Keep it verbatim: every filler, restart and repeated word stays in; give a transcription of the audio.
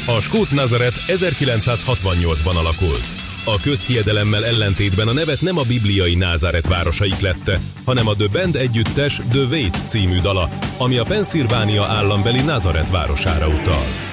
A skót Nazareth ezerkilencszázhatvannyolcban alakult. A közhiedelemmel ellentétben a nevet nem a bibliai Názáret városa ihlette, hanem a The Band együttes The Wait című dala, ami a Pennsylvania állambeli Nazareth városára utal.